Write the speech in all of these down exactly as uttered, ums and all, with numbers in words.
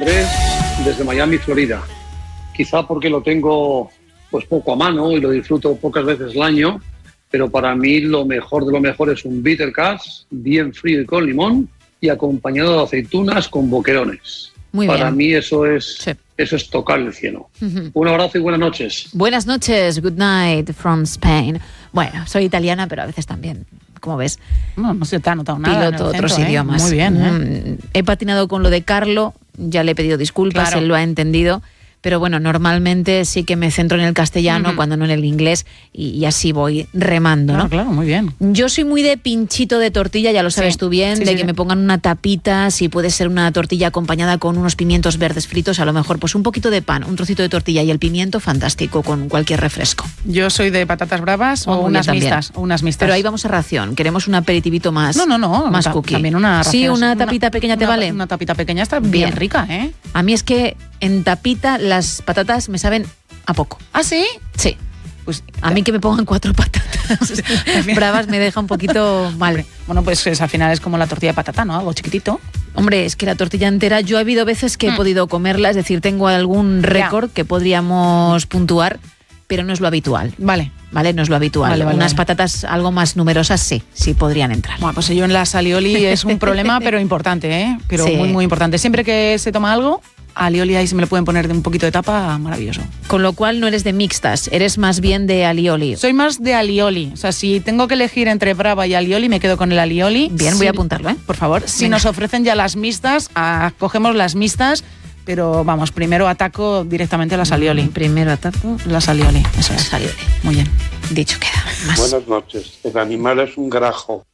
Andrés desde Miami, Florida. Quizá porque lo tengo pues poco a mano y lo disfruto pocas veces al año, pero para mí lo mejor de lo mejor es un bitter cash, bien frío y con limón, y acompañado de aceitunas con boquerones. Muy para bien. mí eso es, Sí. eso es tocar el cielo. Uh-huh. Un abrazo y buenas noches. Buenas noches, good night from Spain. Bueno, soy italiana, pero a veces también, como ves, No, no se te ha notado nada. piloto en el otros acento, ¿eh? idiomas. Muy bien, ¿eh? Mm, he patinado con lo de Carlo, ya le he pedido disculpas, Claro. él lo ha entendido. Pero bueno, normalmente sí que me centro en el castellano, Uh-huh. cuando no en el inglés, y, y así voy remando, Claro, ¿no? claro, muy bien. Yo soy muy de pinchito de tortilla, ya lo sabes Sí, tú bien, sí, de sí, que sí. me pongan una tapita, si puede ser una tortilla acompañada con unos pimientos verdes fritos, a lo mejor pues un poquito de pan, un trocito de tortilla y el pimiento, fantástico, con cualquier refresco. Yo soy de patatas bravas Oh, o muy unas bien también. mixtas, o unas mixtas. Pero ahí vamos a ración, queremos un aperitivito más. No, no, no. Más ta- cookie. También una Sí, ración. una tapita pequeña te una- vale. Una tapita pequeña está bien, Bien. rica, ¿eh? A mí es que en tapita las patatas me saben a poco. ¿Ah, sí? Sí. Pues A mí que me pongan cuatro patatas bravas me deja un poquito mal. Bueno, pues es, al final es como la tortilla de patata, ¿no? Algo chiquitito. Hombre, es que la tortilla entera, yo ha habido veces que he Mm. podido comerla, es decir, tengo algún récord que podríamos puntuar, pero no es lo habitual. Vale. ¿Vale? No es lo habitual. Vale, vale, Unas vale. patatas algo más numerosas sí, sí podrían entrar. Bueno, pues yo en la alioli es un problema, pero importante, ¿eh? Pero Sí. muy, muy importante. Siempre que se toma algo, alioli ahí se me le pueden poner de un poquito de tapa, maravilloso. Con lo cual no eres de mixtas, eres más bien de alioli. Soy más de alioli. O sea, si tengo que elegir entre brava y alioli, me quedo con el alioli. Bien, Si- voy a apuntarlo, ¿eh? Por favor, si Venga. nos ofrecen ya las mixtas, ah, cogemos las mixtas, pero vamos, primero ataco directamente a las alioli. Primero ataco Las alioli, eso las es. alioli. Muy bien. Dicho queda. Más. Buenas noches. El animal es un grajo.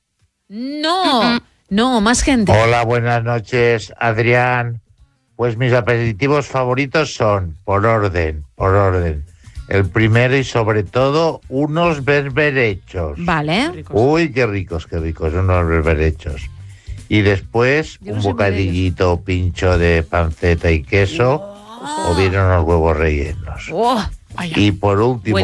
No, no, más gente. Hola, buenas noches, Adrián. Pues mis aperitivos favoritos son, por orden, por orden. El primero y sobre todo, unos berberechos. Vale. Uy, qué ricos, qué ricos, unos berberechos. Y después, Yo no un soy muy de bocadillito pincho de panceta y queso, o bien unos huevos rellenos. Oh, Vaya. Y por último,